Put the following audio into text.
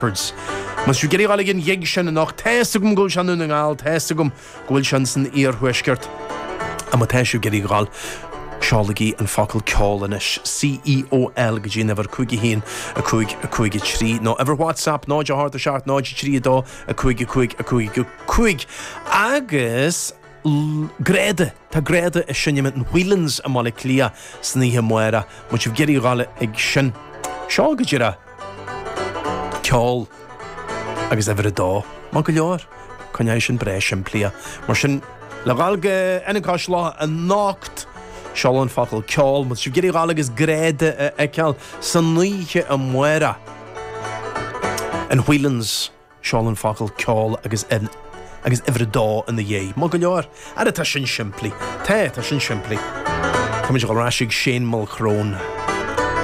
Mas siú geirí gáil gin dhéag sin nach teiste gom gúil seanú na ngáil, teiste gom gúil sin san íorhuisceart. A má teisiú geirí gáil Seálaí an focail ceálanis CEOL go dtí nefar cúigi hín a cúigi trí. No, ever WhatsApp, náid a háart a seart, náid a trí dó a cúig. Agus gréide, tá gréide is sinne mit an Whelan's a mála clia sníthe muire, mu sibh geirí gáil ag sin. Seá go dtíra ceáil agus ever a dó. Má go leor, chunéis sin breis sin plia. Mar sin le gáilge enacáis lá a nácht Seán focail ceáil, mu sibh geirí gáil agus gréide a ceáil san níthe a muire. An Whelan's Seán focail ceáil agus ever a dó in na dhé. Má go leor, tá sin siimplí. Tá sin siimplí. Tá muid go ráisiigh 6 mil chrón.